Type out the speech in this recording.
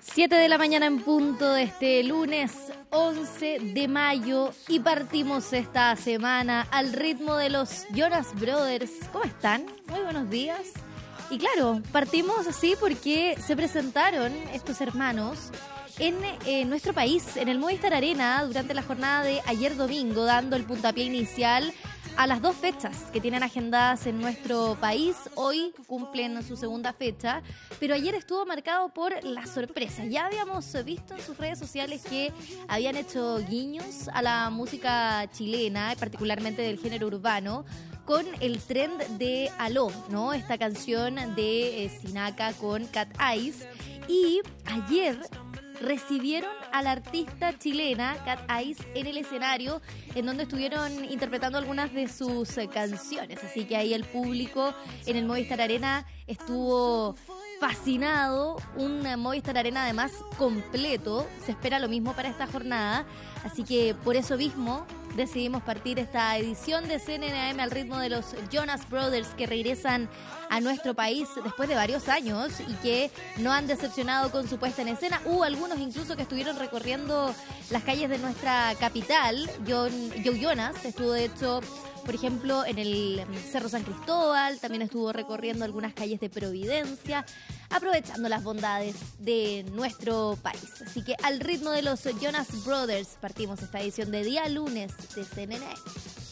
7 de la mañana en punto de este lunes 11 de mayo y partimos esta semana al ritmo de los Jonas Brothers. ¿Cómo están? Muy buenos días. Y claro, partimos así porque se presentaron estos hermanos en nuestro país, en el Movistar Arena, durante la jornada de ayer domingo, dando el puntapié inicial a las dos fechas que tienen agendadas en nuestro país. Hoy cumplen su segunda fecha, pero ayer estuvo marcado por las sorpresas. Ya habíamos visto en sus redes sociales que habían hecho guiños a la música chilena, particularmente del género urbano, con el trend de Aló, ¿no? Esta canción de Sinaka con Cat Eyes. Y ayer recibieron a la artista chilena Cat Eyes en el escenario, en donde estuvieron interpretando algunas de sus canciones. Así que ahí el público en el Movistar Arena estuvo fascinado. Un Movistar Arena además completo. Se espera lo mismo para esta jornada. Así que por eso mismo decidimos partir esta edición de CNN AM al ritmo de los Jonas Brothers, que regresan a nuestro país después de varios años y que no han decepcionado con su puesta en escena. Hubo algunos incluso que estuvieron recorriendo las calles de nuestra capital. Joe Jonas estuvo de hecho, por ejemplo, en el Cerro San Cristóbal, también estuvo recorriendo algunas calles de Providencia, aprovechando las bondades de nuestro país. Así que al ritmo de los Jonas Brothers partimos esta edición de día lunes de CNN.